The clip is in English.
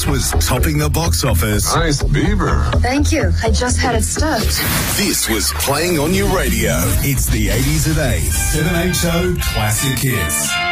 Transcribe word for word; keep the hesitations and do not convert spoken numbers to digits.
This was topping the box office. Nice beaver. Thank you. I just had it stuffed. This was playing on your radio. It's the eighties at eight. seven H O Classic Hits.